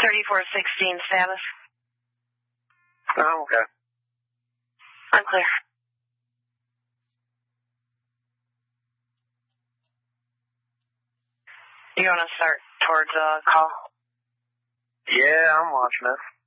3416 status. Oh, okay. I'm clear. You want to start towards call? Yeah, I'm watching it.